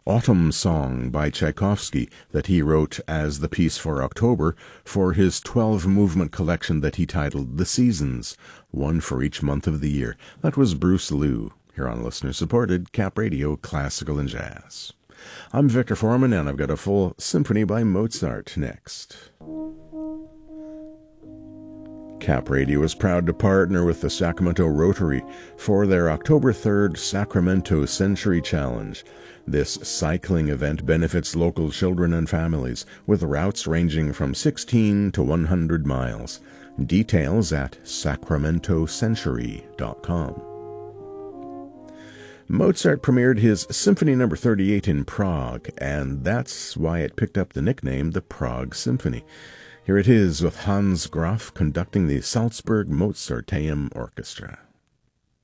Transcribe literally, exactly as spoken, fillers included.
Autumn Song by Tchaikovsky that he wrote as the piece for October for his twelve-movement collection that he titled The Seasons, one for each month of the year. That was Bruce Liu, here on listener-supported Cap Radio Classical and Jazz. I'm Victor Foreman, and I've got a full symphony by Mozart next. Cap Radio is proud to partner with the Sacramento Rotary for their October third Sacramento Century Challenge. This cycling event benefits local children and families with routes ranging from sixteen to one hundred miles. Details at sacramento century dot com. Mozart premiered his Symphony number thirty-eight in Prague, and that's why it picked up the nickname the Prague Symphony. Here it is with Hans Graf conducting the Salzburg Mozarteum Orchestra.